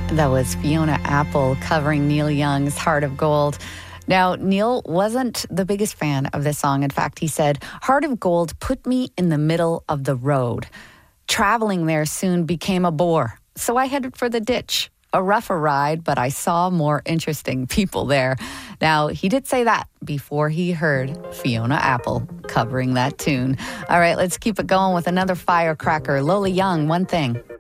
That was Fiona Apple covering Neil Young's Heart of Gold. Now, Neil wasn't the biggest fan of this song. In fact, he said, "Heart of Gold put me in the middle of the road. Traveling there soon became a bore, so I headed for the ditch. A rougher ride, but I saw more interesting people there." Now, he did say that before he heard Fiona Apple covering that tune. All right, let's keep it going with another firecracker. Lola Young, One Thing.